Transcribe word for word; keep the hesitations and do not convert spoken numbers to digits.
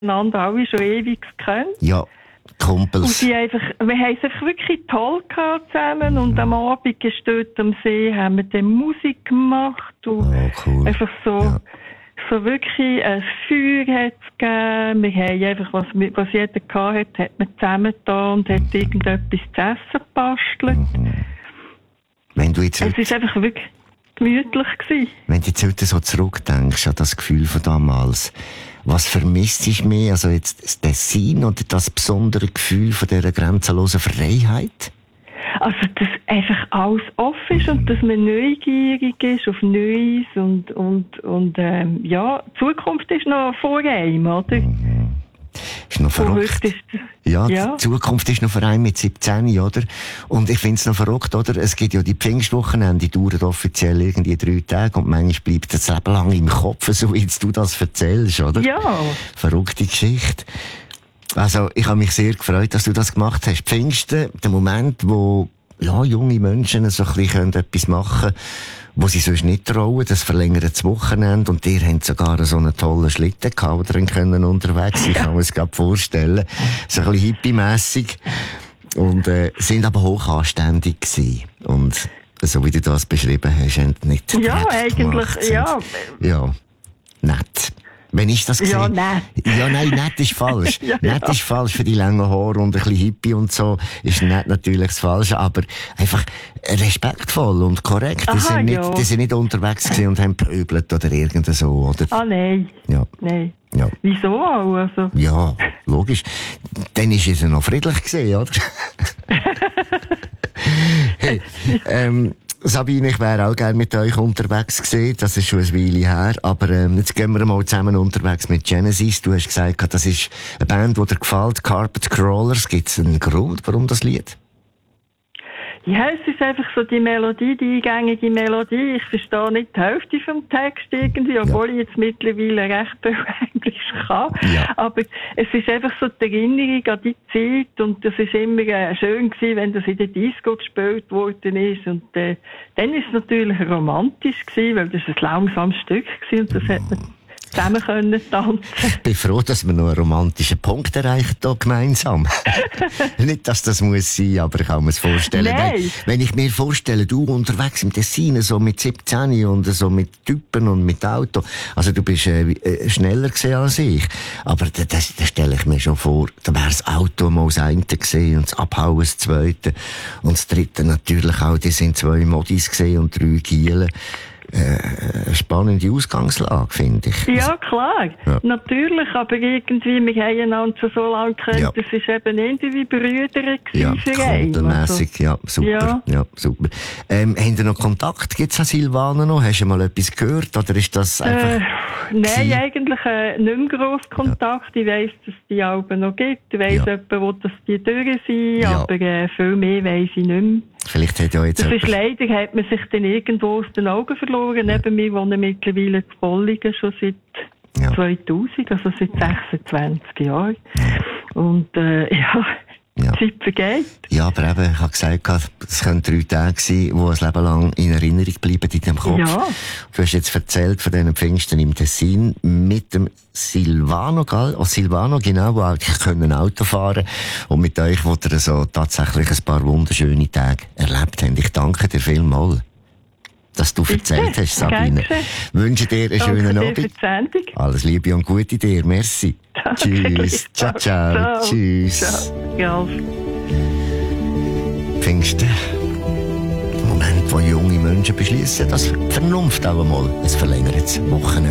einander alle schon ewig gekannt. Ja, Kumpels. Und die einfach, wir haben es einfach wirklich toll gehabt zusammen. Und am Abend gestört am See haben wir dann Musik gemacht. Und Oh, cool. einfach so, Ja. so wirklich ein Feuer hat es gegeben. Wir haben einfach, was, wir- was jeder gehabt hat, hat man zusammen da und hat irgendetwas zu essen gebastelt. Wenn du jetzt, Es ist einfach wirklich gemütlich gewesen. wenn du jetzt heute so zurückdenkst an das Gefühl von damals, was vermisst du mehr? Also jetzt das Tessin oder das besondere Gefühl von dieser grenzenlosen Freiheit? Also, dass einfach alles offen ist und dass man neugierig ist auf Neues und, und, und, ähm, ja, die Zukunft ist noch vor einem, oder? Ist noch Und verrückt. heute ist das, Ja, ja. die Zukunft ist noch für einen mit siebzehn, oder? Und ich find's noch verrückt, oder? Es gibt ja die Pfingstwochenende, die dauern offiziell irgendwie drei Tage und manchmal bleibt das Leben lang im Kopf, so wie jetzt du das erzählst, oder? Ja. Verrückte Geschichte. Also, ich habe mich sehr gefreut, dass du das gemacht hast. Pfingsten, der Moment, wo, ja, junge Menschen so ein bisschen etwas machen können, wo sie sonst nicht trauen, das verlängert das Wochenende und ihr habt sogar so einen tollen Schlitten gehabt, wo drin können unterwegs sein, ich kann mir es gerade vorstellen. So ein bisschen hippie-mässig. Und, äh, sind aber hoch anständig gewesen. Und, so wie du das beschrieben hast, haben nicht Ja, Dreck eigentlich, gemacht, sind- ja. Ja, nett. Wenn ich das Ja, gesehen? nett. Ja, nein, nett ist falsch. Ja, nett ja. ist falsch für die langen Haare und ein bisschen Hippie und so. Ist nett natürlich das Falsche, aber einfach respektvoll und korrekt. Die Aha, sind nicht, ja. die sind nicht unterwegs gewesen und haben pöbelt oder irgend so, oder? Ah, nein. Ja. Nein. Ja. Wieso auch? Also, Ja, logisch. Dann ist es ja noch friedlich gewesen, oder? Hey, ähm, Sabine, ich wäre auch gerne mit euch unterwegs gewesen. Das ist schon ein Weile her. Aber ähm, jetzt gehen wir mal zusammen unterwegs mit Genesis. Du hast gesagt, das ist eine Band, die dir gefällt. Carpet Crawlers. Gibt es einen Grund, warum das Lied? ja, es ist einfach so die Melodie, die eingängige Melodie. Ich verstehe nicht die Hälfte vom Text irgendwie, obwohl ich jetzt mittlerweile recht viel Englisch kann. Ja. Aber es ist einfach so die Erinnerung an die Zeit und das ist immer äh, schön gewesen, wenn das in der Disco gespielt worden ist. Und äh, dann ist es natürlich romantisch gewesen, weil das ein langsames Stück gewesen und das hat man zusammen können tanzen. Ich bin froh, dass wir noch einen romantischen Punkt erreichen hier gemeinsam. Nicht, dass das muss sein, aber ich kann mir es vorstellen. Nein. Wenn, wenn ich mir vorstelle, du unterwegs im Tessin, so mit siebzehn und so mit Typen und mit Auto, also du bist äh, äh, schneller gewesen als ich. Aber da, das, das stelle ich mir schon vor, da wäre das Auto mal das eine gewesen und das Abhauen das zweite. Und das dritte natürlich auch, die sind zwei Modis gewesen und drei Gielen. Äh, eine spannende Ausgangslage, finde ich. Ja, klar. Ja. Natürlich, aber irgendwie, wir haben einander schon so lange gekannt, Ja. das ist eben irgendwie Brüder Ja, für einen. kundenmässig, ja, super. Ja. Ja. super. Ähm, haben ihr noch Kontakt? Gibt's an Silvana noch? Hast du mal etwas gehört? Oder ist das einfach... Äh, nein, gewesen? eigentlich äh, nicht mehr gross Kontakt. Ich weiss, dass es die Alben noch gibt. Ich weiss, Ja. jemand will, dass die durch sind, Ja. aber äh, viel mehr weiss ich nicht mehr. Vielleicht hat ja jetzt Das ist jemand... leider, hat man sich dann irgendwo aus den Augen verloren. Neben mir wohnen mittlerweile in Bolligen schon seit Ja. zweitausend, also seit sechsundzwanzig Jahren. Und äh, ja, Ja. die Zeit vergeht. Ja, aber eben, ich habe gesagt, es können drei Tage sein, die ein Leben lang in Erinnerung bleiben in deinem Kopf. Ja. Du hast jetzt erzählt von diesen Pfingsten im Tessin mit dem Silvano, gell? Oh, Silvano, genau, wo auch können Auto fahren. Und mit euch, wo ihr so tatsächlich ein paar wunderschöne Tage erlebt habt. Ich danke dir vielmals, dass du erzählt hast, Sabine. Dankeschön. Wünsche dir einen Danke schönen dir für Abend. die Sendung. Alles Liebe und Gute dir. Merci. Danke. Tschüss. Ciao, ciao. Ciao. Tschüss. Ciao. Ja. Pfingsten. Moment, wo junge Menschen beschließen, dass die Vernunft auch einmal ein verlängertes Wochenende